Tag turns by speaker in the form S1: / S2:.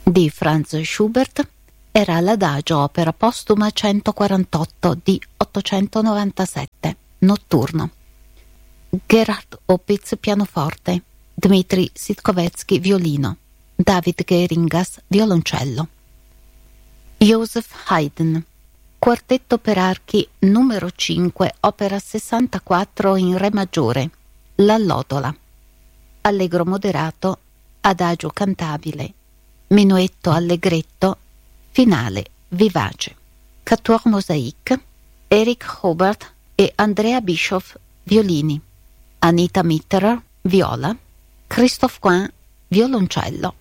S1: di Franz Schubert era l'Adagio opera postuma 148 di 897, notturno. Gerhard Opitz pianoforte, Dmitri Sitkovetsky violino, David Geringas violoncello. Joseph Haydn, quartetto per archi numero 5, opera 64 in re maggiore, l'allodola. Allegro moderato, adagio cantabile, minuetto allegretto, finale vivace. Quatuor Mosaïque, Eric Hobart e Andrea Bischoff violini, Anita Mitterer viola, Christoph Quinn violoncello.